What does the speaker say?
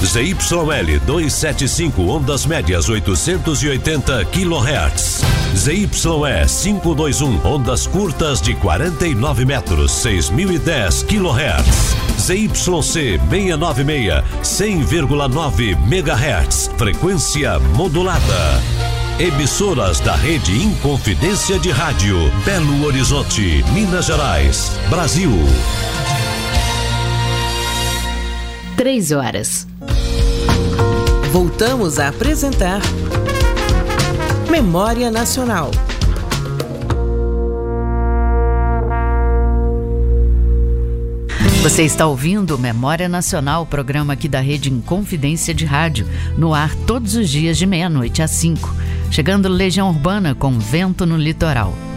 ZYL 275 ondas médias 880 kHz. ZYE 521 ondas curtas de 49 metros 6010 kHz. ZYC 696 100,9 MHz. Frequência modulada. Emissoras da Rede Inconfidência de Rádio, Belo Horizonte, Minas Gerais, Brasil. 3 horas. Voltamos a apresentar Memória Nacional. Você está ouvindo Memória Nacional, programa aqui da Rede Inconfidência de Rádio, no ar todos os dias de meia-noite às 5. Chegando Legião Urbana com Vento no Litoral.